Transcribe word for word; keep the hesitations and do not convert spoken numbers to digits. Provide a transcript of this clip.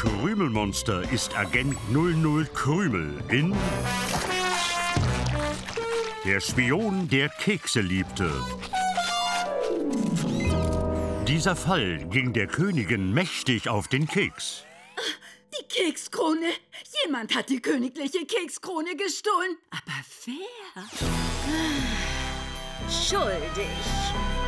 Krümelmonster ist Agent null null Krümel in Der Spion, der Kekse liebte. Dieser Fall ging der Königin mächtig auf den Keks. Die Kekskrone. Jemand hat die königliche Kekskrone gestohlen. Aber wer? Schuldig.